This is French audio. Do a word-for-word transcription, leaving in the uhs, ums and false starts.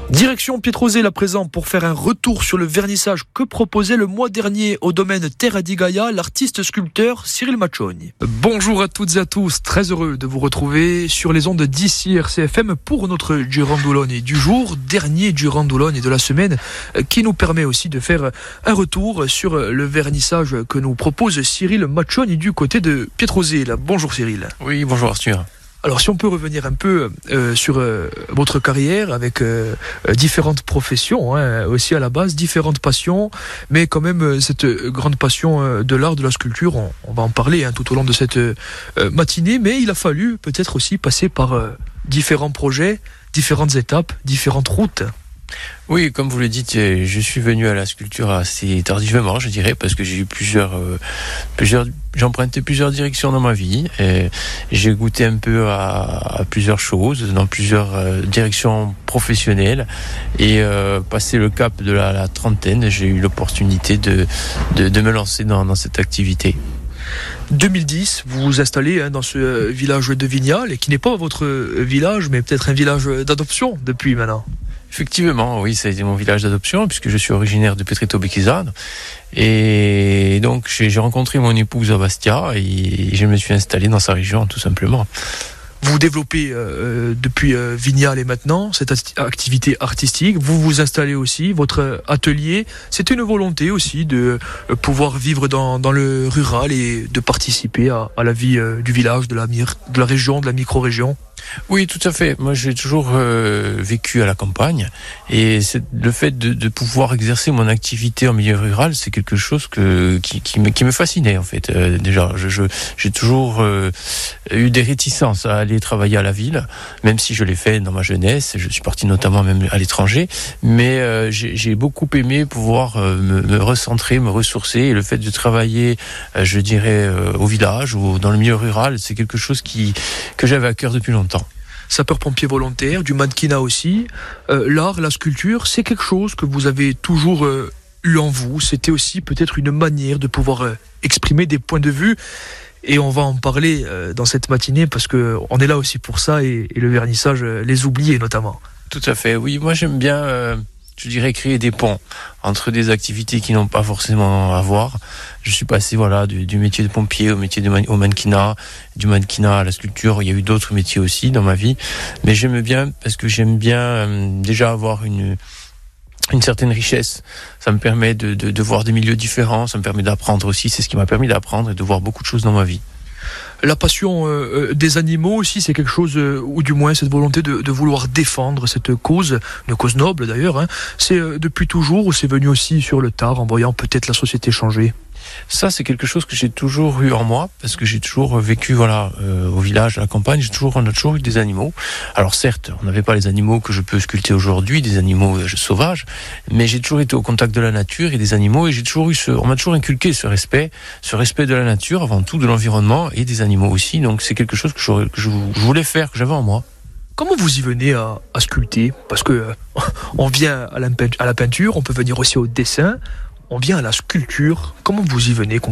Direction Pietrozé à présent pour faire un retour sur le vernissage que proposait le mois dernier au domaine Terra di Gaia l'artiste sculpteur Cyril Maccioni. Bonjour à toutes et à tous, très heureux de vous retrouver sur les ondes d'ici R C F M pour notre Girandolone du jour, dernier Girandolone de la semaine, qui nous permet aussi de faire un retour sur le vernissage que nous propose Cyril Maccioni du côté de Pietrozé. Bonjour Cyril. Oui, bonjour Arthur. Alors si on peut revenir un peu euh, sur euh, votre carrière avec euh, différentes professions, hein, aussi à la base, différentes passions, mais quand même euh, cette grande passion euh, de l'art, de la sculpture, on, on va en parler hein, tout au long de cette euh, matinée, mais il a fallu peut-être aussi passer par euh, différents projets, différentes étapes, différentes routes. Oui, comme vous le dites, je suis venu à la sculpture assez tardivement, je dirais, parce que j'ai eu plusieurs, euh, plusieurs, j'ai emprunté plusieurs directions dans ma vie. Et j'ai goûté un peu à, à plusieurs choses, dans plusieurs euh, directions professionnelles. Et euh, passé le cap de la, la trentaine, j'ai eu l'opportunité de, de, de me lancer dans, dans cette activité. deux mille dix, vous vous installez hein, dans ce village de Vignal, et qui n'est pas votre village, mais peut-être un village d'adoption depuis maintenant. Effectivement, oui, ça a été mon village d'adoption, puisque je suis originaire de Petreto-Becchizzano. Et donc, j'ai, j'ai rencontré mon épouse à Bastia, et je me suis installé dans sa région, tout simplement. Vous développez euh, depuis euh, Vignal et maintenant cette activité artistique. Vous vous installez aussi, votre atelier. C'était une volonté aussi de euh, pouvoir vivre dans, dans le rural et de participer à, à la vie euh, du village, de la, de la région, de la micro-région. Oui, tout à fait. Moi, j'ai toujours euh, vécu à la campagne, et c'est le fait de, de pouvoir exercer mon activité en milieu rural, c'est quelque chose que qui, qui, me, qui me fascinait en fait. Euh, déjà, je, je, j'ai toujours euh, eu des réticences à aller travailler à la ville, même si je l'ai fait dans ma jeunesse. Je suis parti notamment même à l'étranger, mais euh, j'ai, j'ai beaucoup aimé pouvoir euh, me, me recentrer, me ressourcer. Et le fait de travailler, euh, je dirais, euh, au village ou dans le milieu rural, c'est quelque chose qui que j'avais à cœur depuis longtemps. Sapeur-pompier volontaire, du mannequinat aussi. Euh, l'art, la sculpture, c'est quelque chose que vous avez toujours euh, eu en vous. C'était aussi peut-être une manière de pouvoir euh, exprimer des points de vue. Et on va en parler euh, dans cette matinée parce qu'on est là aussi pour ça et, et le vernissage, euh, les oubliés notamment. Tout à fait, oui. Moi, j'aime bien... Euh... je dirais créer des ponts entre des activités qui n'ont pas forcément à voir. Je suis passé voilà du, du métier de pompier au métier de man- au mannequinat, du mannequinat à la sculpture. Il y a eu d'autres métiers aussi dans ma vie, mais j'aime bien parce que j'aime bien euh, déjà avoir une une certaine richesse. Ça me permet de, de de voir des milieux différents, ça me permet d'apprendre aussi. C'est ce qui m'a permis d'apprendre et de voir beaucoup de choses dans ma vie. La passion euh, des animaux aussi, c'est quelque chose, euh, ou du moins cette volonté de, de vouloir défendre cette cause, une cause noble d'ailleurs, hein. C'est euh, depuis toujours ou c'est venu aussi sur le tard en voyant peut-être la société changer ? Ça, c'est quelque chose que j'ai toujours eu en moi, parce que j'ai toujours vécu voilà euh, au village, à la campagne. J'ai toujours, on a toujours eu des animaux. Alors certes, on n'avait pas les animaux que je peux sculpter aujourd'hui, des animaux euh, sauvages, mais j'ai toujours été au contact de la nature et des animaux, et j'ai toujours eu ce, on m'a toujours inculqué ce respect, ce respect de la nature avant tout, de l'environnement et des animaux aussi. Donc c'est quelque chose que je, que je, je voulais faire, que j'avais en moi. Comment vous y venez à, à sculpter ? Parce que euh, on vient à la, à la peinture, on peut venir aussi au dessin. On vient à la sculpture. Comment vous y venez concrètement ?